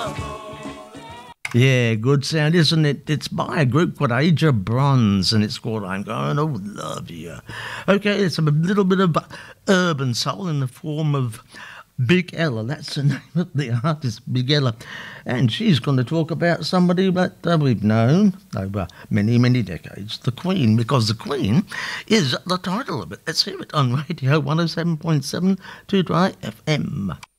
Yeah, good sound, isn't it? It's by a group called Age of Bronze, and it's called I'm Going to Love You. Okay, it's a little bit of urban soul in the form of Big Ella. That's the name of the artist, Big Ella. And she's going to talk about somebody that we've known over many, many decades, the Queen, because the Queen is the title of it. Let's hear it on Radio 107.7 2 Dry FM.